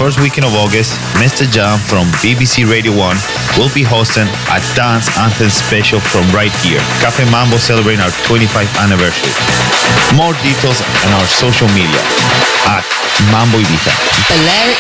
first weekend of August, Mr. John from BBC Radio 1 will be hosting a dance anthem special from right here, Cafe Mambo, celebrating our 25th anniversary. More details on our social media at Mambo Ibiza. Balearic